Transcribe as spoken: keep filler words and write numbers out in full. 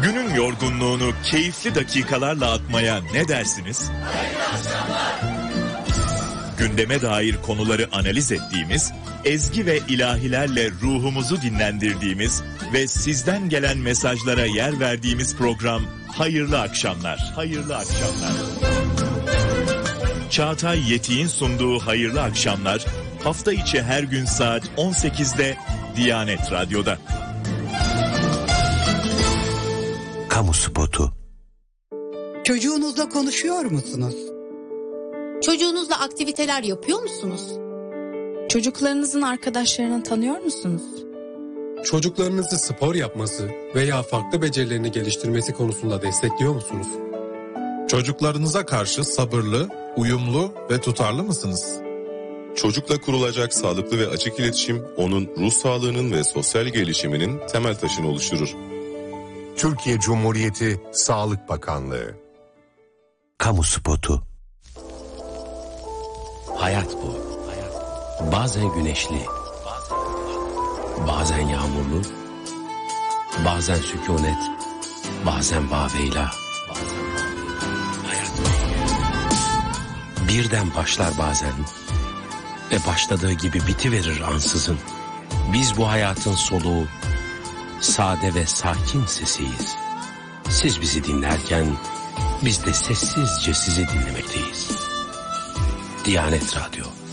Günün yorgunluğunu keyifli dakikalarla atmaya ne dersiniz? Gündeme dair konuları analiz ettiğimiz, ezgi ve ilahilerle ruhumuzu dinlendirdiğimiz ve sizden gelen mesajlara yer verdiğimiz program Hayırlı Akşamlar. Hayırlı Akşamlar. Çağatay Yetik'in sunduğu Hayırlı Akşamlar, hafta içi her gün saat on sekizde Diyanet Radyo'da. Kamu spotu. Çocuğunuzla konuşuyor musunuz? Çocuğunuzla aktiviteler yapıyor musunuz? Çocuklarınızın arkadaşlarını tanıyor musunuz? Çocuklarınızı spor yapması veya farklı becerilerini geliştirmesi konusunda destekliyor musunuz? Çocuklarınıza karşı sabırlı, uyumlu ve tutarlı mısınız? Çocukla kurulacak sağlıklı ve açık iletişim onun ruh sağlığının ve sosyal gelişiminin temel taşını oluşturur. Türkiye Cumhuriyeti Sağlık Bakanlığı. Kamu spotu. Hayat bu. Bazen güneşli, bazen yağmurlu, bazen sükunet, bazen vaveyla. Hayat bu. Birden başlar bazen ve başladığı gibi bitiverir ansızın. Biz bu hayatın soluğu, sade ve sakin sesiyiz. Siz bizi dinlerken biz de sessizce sizi dinlemekteyiz. Diyanet Radyo.